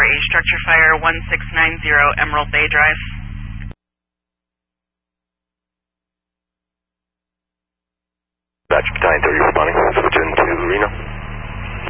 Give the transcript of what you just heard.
for a structure fire 1690 Emerald Bay Drive. Batch Battalion 30 responding. Switch into Reno.